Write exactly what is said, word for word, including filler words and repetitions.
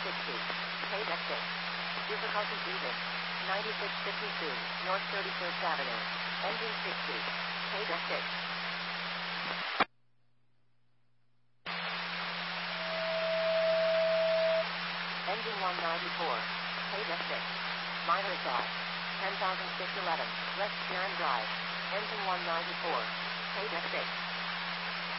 sixty. Page six. Difficulty even. ninety-six fifty-two, North thirty-first Avenue. Engine sixty. Page six. Engine one ninety-four. Page six. Minor gas. ten thousand six hundred eleven, West Sharon Drive. Engine one ninety-four. Page six.